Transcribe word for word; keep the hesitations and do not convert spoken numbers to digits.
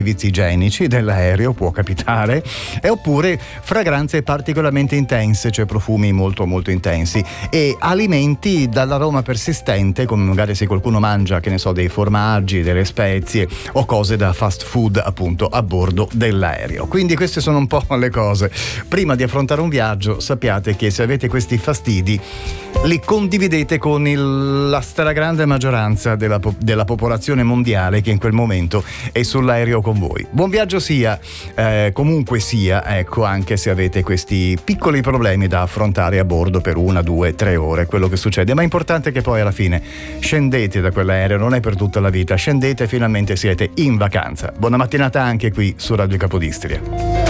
servizi igienici dell'aereo, può capitare, e oppure fragranze particolarmente intense, cioè profumi molto molto intensi, e alimenti dall'aroma persistente, come magari se qualcuno mangia, che ne so, dei formaggi, delle spezie o cose da fast food appunto a bordo dell'aereo. Quindi queste sono un po' le cose. Prima di affrontare un viaggio, sappiate che se avete questi fastidi li condividete con il, la stragrande maggioranza della, della popolazione mondiale che in quel momento è sull'aereo con voi. Buon viaggio sia, eh, comunque sia, ecco, anche se avete questi piccoli problemi da affrontare a bordo per una, due, tre ore, quello che succede, ma è importante che poi alla fine scendete da quell'aereo, non è per tutta la vita, scendete e finalmente siete in vacanza. Buona mattinata anche qui su Radio Capodistria.